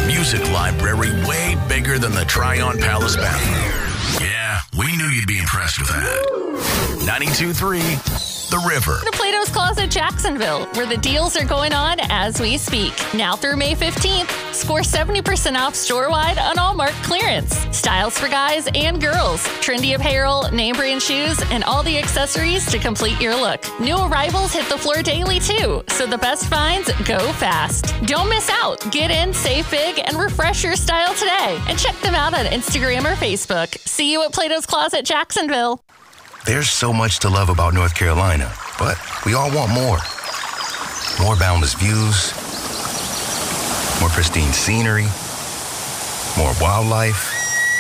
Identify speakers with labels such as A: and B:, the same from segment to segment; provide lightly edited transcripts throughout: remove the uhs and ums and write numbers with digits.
A: music library way bigger than the Tryon Palace bathroom. Yeah, we knew you'd be impressed with that. 92.3 The River.
B: To Plato's Closet, Jacksonville, where the deals are going on as we speak. Now through May 15th, score 70% off store-wide on all marked clearance. Styles for guys and girls, trendy apparel, name brand shoes, and all the accessories to complete your look. New arrivals hit the floor daily too, so the best finds go fast. Don't miss out. Get in, save big, and refresh your style today. And check them out on Instagram or Facebook. See you at Plato's Closet, Jacksonville.
C: There's so much to love about North Carolina, but we all want more. More boundless views, more pristine scenery, more wildlife,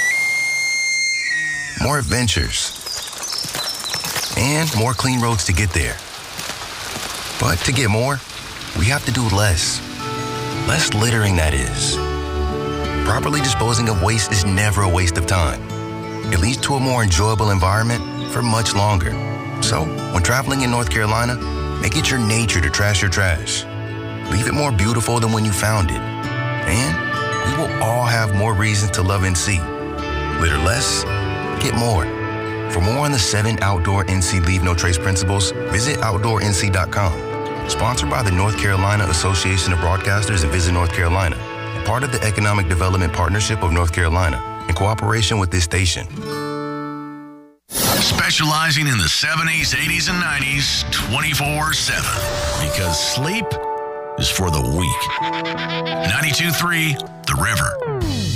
C: more adventures, and more clean roads to get there. But to get more, we have to do less. Less littering, that is. Properly disposing of waste is never a waste of time. It leads to a more enjoyable environment for much longer. So, when traveling in North Carolina, make it your nature to trash your trash. Leave it more beautiful than when you found it. And we will all have more reasons to love NC. Litter less, get more. For more on the 7 outdoor NC Leave No Trace principles, visit OutdoorNC.com. Sponsored by the North Carolina Association of Broadcasters and Visit North Carolina, and part of the Economic Development Partnership of North Carolina, in cooperation with this station.
A: Specializing in the 70s, 80s, and 90s 24/7. Because sleep is for the weak. 92.3 The River.